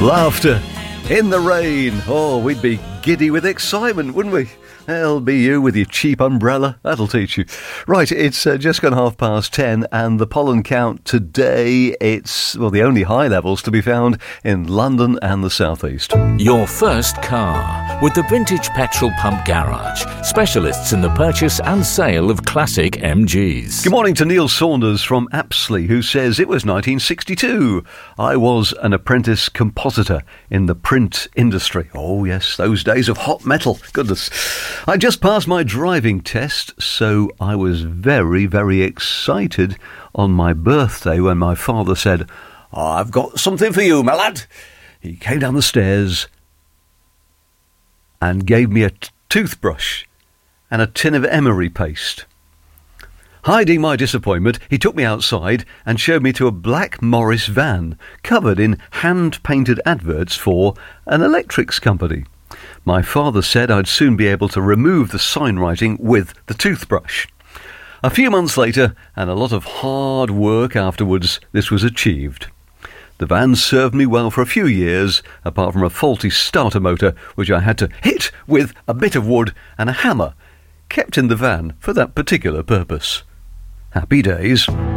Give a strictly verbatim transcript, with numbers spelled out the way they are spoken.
Laughter in the rain. Oh, we'd be giddy with excitement, wouldn't we? That'll be you with your cheap umbrella. That'll teach you. Right, it's uh, just gone half past ten, and the pollen count today, it's, well, the only high levels to be found in London and the southeast. Your first car with the Vintage Petrol Pump Garage, specialists in the purchase and sale of classic M Gs. Good morning to Neil Saunders from Apsley, who says it was nineteen sixty-two. I was an apprentice compositor in the print industry. Oh yes, those days of hot metal. Goodness. I just passed my driving test, so I was very, very excited on my birthday when my father said, oh, I've got something for you, my lad. He came down the stairs and gave me a t- toothbrush and a tin of emery paste. Hiding my disappointment, he took me outside and showed me to a black Morris van covered in hand-painted adverts for an electrics company. My father said I'd soon be able to remove the sign writing with the toothbrush. A few months later, and a lot of hard work afterwards, this was achieved. The van served me well for a few years, apart from a faulty starter motor, which I had to hit with a bit of wood and a hammer, kept in the van for that particular purpose. Happy days.